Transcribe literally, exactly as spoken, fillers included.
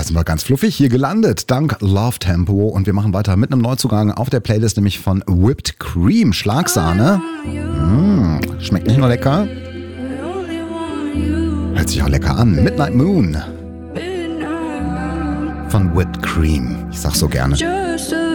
sind wir ganz fluffig hier gelandet, dank Love Tempo. Und wir machen weiter mit einem Neuzugang auf der Playlist, nämlich von Whipped Cream, Schlagsahne. Mmh, schmeckt nicht nur lecker, hört sich auch lecker an. Midnight Moon von Whipped Cream. Ich sag's so gerne.